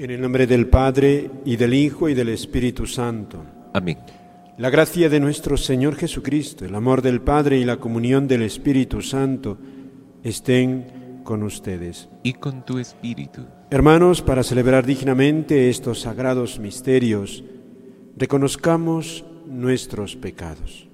En el nombre del Padre, y del Hijo, y del Espíritu Santo. Amén. La gracia de nuestro Señor Jesucristo, el amor del Padre y la comunión del Espíritu Santo estén con ustedes. Y con tu espíritu. Hermanos, para celebrar dignamente estos sagrados misterios, reconozcamos nuestros pecados.